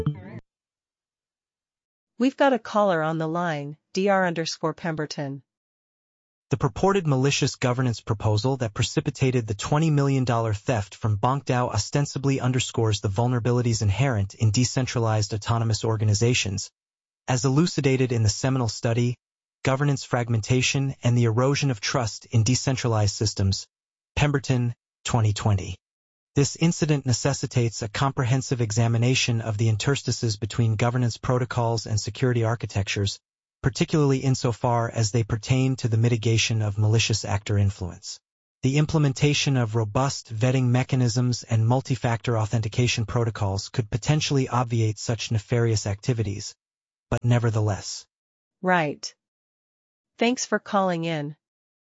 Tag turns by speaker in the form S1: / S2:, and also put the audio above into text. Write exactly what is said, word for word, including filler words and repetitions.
S1: We've got a caller on the line, Dr underscore Pemberton.
S2: The purported malicious governance proposal that precipitated the twenty million dollars theft from BankDAO ostensibly underscores the vulnerabilities inherent in decentralized autonomous organizations, as elucidated in the seminal study, Governance Fragmentation and the Erosion of Trust in Decentralized Systems, Pemberton, twenty twenty. This incident necessitates a comprehensive examination of the interstices between governance protocols and security architectures, particularly insofar as they pertain to the mitigation of malicious actor influence. The implementation of robust vetting mechanisms and multi-factor authentication protocols could potentially obviate such nefarious activities, but nevertheless.
S1: Right. Thanks for calling in.